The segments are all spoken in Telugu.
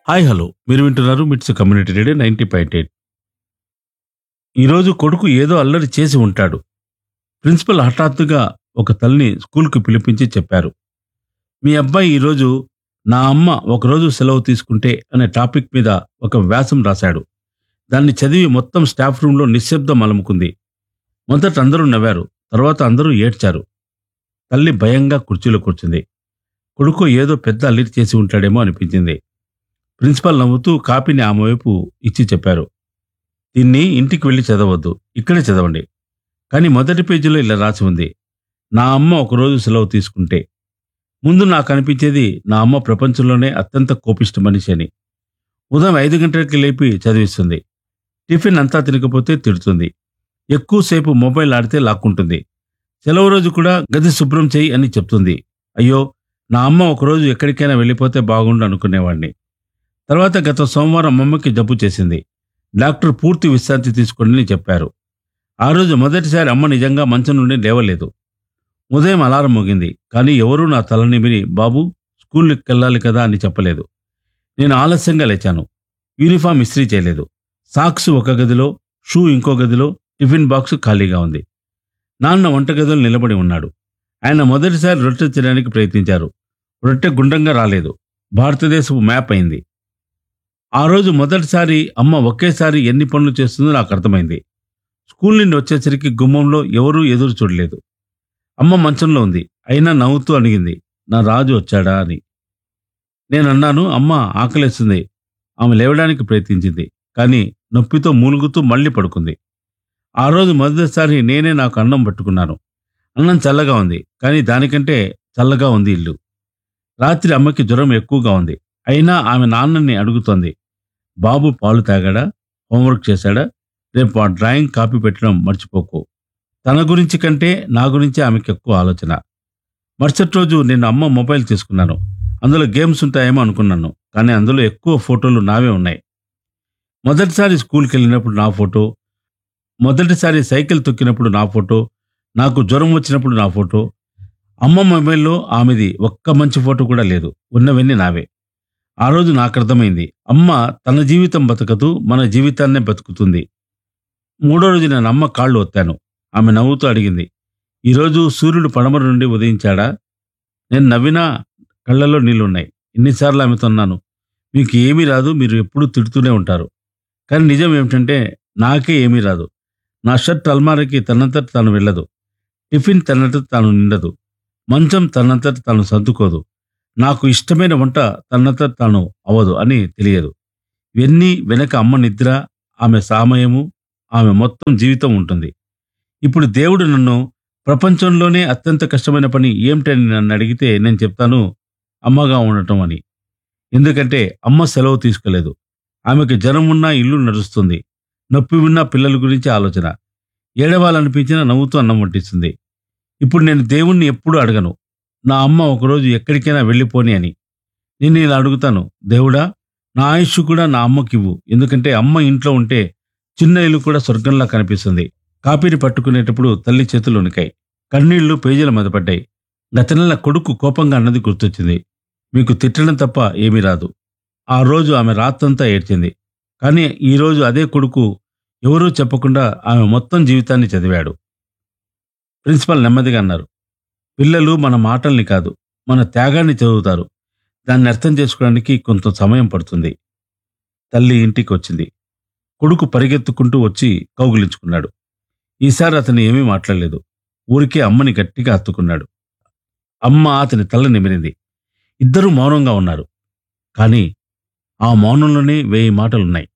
హాయ్ హలో మీరు వింటున్నారు మిట్స్ కమ్యూనిటీ రేడియో 90.8. ఈరోజు కొడుకు ఏదో అల్లరి చేసి ఉంటాడు. ప్రిన్సిపల్ హఠాత్తుగా ఒక తల్లిని స్కూల్కి పిలిపించి చెప్పారు, మీ అబ్బాయి ఈరోజు నా అమ్మ ఒకరోజు సెలవు తీసుకుంటే అనే టాపిక్ మీద ఒక వ్యాసం రాశాడు. దాన్ని చదివి మొత్తం స్టాఫ్ రూంలో నిశ్శబ్దం అలముకుంది. మొదట అందరూ నవ్వారు, తర్వాత అందరూ ఏడ్చారు. తల్లి భయంగా కుర్చీలో కూర్చుంది. కొడుకు ఏదో పెద్ద అల్లరి చేసి ఉంటాడేమో అనిపించింది. ప్రిన్సిపల్ నవ్వుతూ కాపీని ఆమె వైపు ఇచ్చి చెప్పారు, దీన్ని ఇంటికి వెళ్ళి చదవద్దు, ఇక్కడే చదవండి. కానీ మొదటి పేజీలో ఇలా రాసి ఉంది, నా అమ్మ ఒకరోజు సెలవు తీసుకుంటే. ముందు నాకు అనిపించేది నా అమ్మ ప్రపంచంలోనే అత్యంత కోపిష్టి మనిషి అని. ఉదయం 5 గంటలకి లేపి చదివిస్తుంది. టిఫిన్ అంతా తినకపోతే తిడుతుంది. ఎక్కువసేపు మొబైల్ ఆడితే లాక్కుంటుంది. సెలవు రోజు కూడా గది శుభ్రం చేయి అని చెప్తుంది. అయ్యో, నా అమ్మ ఒకరోజు ఎక్కడికైనా వెళ్ళిపోతే బాగుండు అనుకునేవాడిని. తర్వాత గత సోమవారం అమ్మకి జబ్బు చేసింది. డాక్టర్ పూర్తి విశ్రాంతి తీసుకోండి అని చెప్పారు. ఆ రోజు మొదటిసారి అమ్మ నిజంగా మంచం నుండి లేవలేదు. ఉదయం అలారం మోగింది, కానీ ఎవరూ నా తలని విని బాబు స్కూల్కి వెళ్ళాలి కదా అని చెప్పలేదు. నేను ఆలస్యంగా లేచాను. యూనిఫామ్ ఇస్త్రీ చేయలేదు. సాక్స్ ఒక గదిలో, షూ ఇంకో గదిలో, టిఫిన్ బాక్స్ ఖాళీగా ఉంది. నాన్న వంటగదిలో నిలబడి ఉన్నాడు. ఆయన మొదటిసారి రొట్టె తినడానికి ప్రయత్నించారు. రొట్టె గుండ్రంగా రాలేదు. భారతదేశపు మ్యాప్ అయింది. ఆ రోజు మొదటిసారి అమ్మ ఒకేసారి ఎన్ని పనులు చేస్తుందో నాకు అర్థమైంది. స్కూల్ నుండి వచ్చేసరికి గుమ్మంలో ఎవరూ ఎదురు చూడలేదు. అమ్మ మంచంలో ఉంది, అయినా నవ్వుతూ అడిగింది, నా రాజు వచ్చాడా అని. నేను అన్నాను, అమ్మ ఆకలేస్తుంది. ఆమె లేవడానికి ప్రయత్నించింది, కానీ నొప్పితో మూలుగుతూ మళ్ళీ పడుకుంది. ఆ రోజు మొదటిసారి నేనే నాకు అన్నం పట్టుకున్నాను. అన్నం చల్లగా ఉంది, కానీ దానికంటే చల్లగా ఉంది ఇల్లు. రాత్రి అమ్మకి జ్వరం ఎక్కువగా ఉంది, అయినా ఆమె నాన్నని అడుగుతోంది, బాబు పాలు తాగాడా, హోంవర్క్ చేశాడా, రేపు ఆ డ్రాయింగ్ కాపీ పెట్టడం మర్చిపోకు. తన గురించి కంటే నా గురించి ఆమెకి ఎక్కువ ఆలోచన. మరుసటి రోజు నేను అమ్మ మొబైల్ తీసుకున్నాను. అందులో గేమ్స్ ఉంటాయేమో అనుకున్నాను, కానీ అందులో ఎక్కువ ఫోటోలు నావే ఉన్నాయి. మొదటిసారి స్కూల్కి వెళ్ళినప్పుడు నా ఫోటో, మొదటిసారి సైకిల్ తొక్కినప్పుడు నా ఫోటో, నాకు జ్వరం వచ్చినప్పుడు నా ఫోటో. అమ్మ మొబైల్లో ఆమెది ఒక్క మంచి ఫోటో కూడా లేదు, ఉన్నవన్నీ నావే. ఆ రోజు నాకు అర్థమైంది, అమ్మ తన జీవితం బతకదు, మన జీవితాన్నే బతుకుతుంది. మూడో రోజు నేను అమ్మ కాళ్ళు ఒత్తాను. ఆమె నవ్వుతూ అడిగింది, ఈరోజు సూర్యుడు పడమర నుండి ఉదయించాడా? నేను నవ్వినా కళ్ళలో నీళ్లున్నాయి. ఎన్నిసార్లు ఆమెతో అన్నాను, మీకు ఏమీ రాదు, మీరు ఎప్పుడూ తిడుతూనే ఉంటారు. కానీ నిజం ఏమిటంటే నాకే ఏమీ రాదు. నా షర్ట్ అల్మారాకి తనంతట తాను వెళ్ళదు. టిఫిన్ తనంతట తాను నిండదు. మంచం తనంతట తాను సర్దుకోదు. నాకు ఇష్టమైన వంట తనంతట తాను అవ్వదు అని తెలియదు. ఇవన్నీ వెనక అమ్మ నిద్ర, ఆమె సామయము, ఆమె మొత్తం జీవితం ఉంటుంది. ఇప్పుడు దేవుడు నన్ను ప్రపంచంలోనే అత్యంత కష్టమైన పని ఏమిటని నన్ను అడిగితే నేను చెప్తాను, అమ్మగా ఉండటం అని. ఎందుకంటే అమ్మ సెలవు తీసుకోలేదు. ఆమెకి జ్వరం ఉన్నా ఇల్లు నడుస్తుంది. నొప్పి ఉన్నా పిల్లల గురించి ఆలోచన. ఏడవాలనిపించినా నవ్వుతూ అన్నం వడ్డిస్తుంది. ఇప్పుడు నేను దేవుణ్ణి ఎప్పుడూ అడగను, నా అమ్మ ఒకరోజు ఎక్కడికైనా వెళ్ళిపోని అని. నేను ఇలా అడుగుతాను, దేవుడా, నా ఆయుష్ కూడా నా అమ్మకివ్వు. ఎందుకంటే అమ్మ ఇంట్లో ఉంటే చిన్న ఇల్లు కూడా స్వర్గంలా కనిపిస్తుంది. కాపీని పట్టుకునేటప్పుడు తల్లి చేతులు వణికాయి. కన్నీళ్లు పేజీల మీద పడ్డాయి. గత నెల కొడుకు కోపంగా అన్నది గుర్తొచ్చింది, మీకు తిట్టడం తప్ప ఏమీ రాదు. ఆ రోజు ఆమె రాత్రంతా ఏడ్చింది. కానీ ఈరోజు అదే కొడుకు ఎవరూ చెప్పకుండా ఆమె మొత్తం జీవితాన్ని చదివాడు. ప్రిన్సిపల్ నెమ్మదిగా అన్నారు, పిల్లలు మన మాటల్ని కాదు, మన త్యాగాన్ని చదువుతారు. దాన్ని అర్థం చేసుకోవడానికి కొంత సమయం పడుతుంది. తల్లి ఇంటికి వచ్చింది. కొడుకు పరిగెత్తుకుంటూ వచ్చి కౌగిలించుకున్నాడు. ఈసారి అతను ఏమీ మాట్లాడలేదు. ఊరికే అమ్మని గట్టిగా హత్తుకున్నాడు. అమ్మ అతని తల నిమిరింది. ఇద్దరూ మౌనంగా ఉన్నారు. కానీ ఆ మౌనంలోనే 1000 మాటలున్నాయి.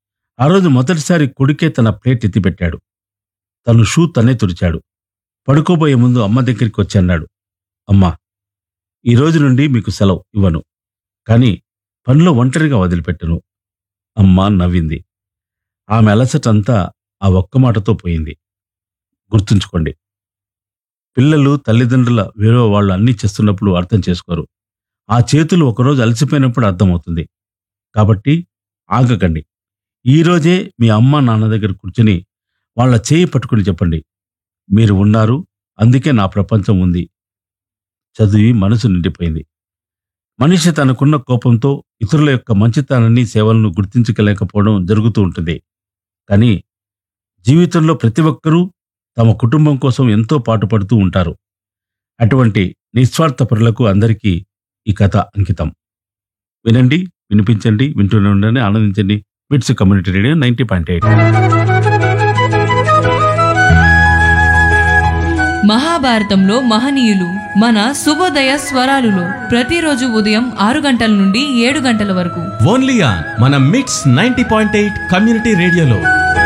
ఆ రోజు మొదటిసారి కొడుకే తన ప్లేట్ ఎత్తిపెట్టాడు. తను షూ తనే తుడిచాడు. పడుకోబోయే ముందు అమ్మ దగ్గరికి వచ్చి అన్నాడు, అమ్మా, ఈ రోజు నుండి మీకు సెలవు ఇవ్వను, కానీ పనిలో ఒంటరిగా వదిలిపెట్టను. అమ్మ నవ్వింది. ఆమె అలసటంతా ఆ ఒక్క మాటతో పోయింది. గుర్తుంచుకోండి, పిల్లలు తల్లిదండ్రుల వేరే వాళ్ళు అన్నీ చేస్తున్నప్పుడు అర్థం చేసుకోరు. ఆ చేతులు ఒకరోజు అలసిపోయినప్పుడు అర్థమవుతుంది. కాబట్టి ఆగకండి. ఈరోజే మీ అమ్మ నాన్న దగ్గర కూర్చుని వాళ్ళ చేయి పట్టుకుని చెప్పండి, మీరు ఉన్నారు, అందుకే నా ప్రపంచం ఉంది. చదివి మనసు నిండిపోయింది. మనిషి తనకున్న కోపంతో ఇతరుల యొక్క మంచితనాన్ని సేవలను గుర్తించలేకపోవడం జరుగుతూ ఉంటుంది. కానీ జీవితంలో ప్రతి ఒక్కరూ తమ కుటుంబం కోసం ఎంతో పాటుపడుతూ ఉంటారు. అటువంటి నిస్వార్థ పరులకు అందరికీ ఈ కథ అంకితం. వినండి, వినిపించండి, వింటూనే ఉండండి, ఆనందించండి. మిట్స్ కమ్యూనిటీ రేడియో 90.8. మహాభారతంలో మహనీయులు మన శుభోదయ స్వరాలులో ప్రతిరోజు ఉదయం 6 గంటల నుండి 7 గంటల వరకు ఓన్లీ ఆన్ మన మిట్స్ 90.8 కమ్యూనిటీ రేడియోలో.